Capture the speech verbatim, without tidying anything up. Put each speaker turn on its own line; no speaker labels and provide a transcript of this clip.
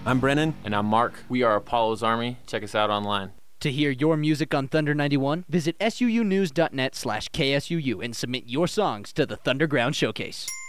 I'm Brennan.
And I'm Mark. We are Apollo's Army. Check us out online.
To hear your music on Thunder ninety-one, visit suunews.net slash KSUU and submit your songs to the Thunderground Showcase.